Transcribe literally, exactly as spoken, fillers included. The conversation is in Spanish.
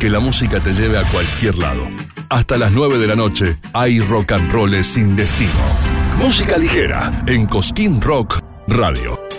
que la música te lleve a cualquier lado. Hasta las nueve de la noche hay rock and roll sin destino. Música ligera en Cosquín Rock Radio.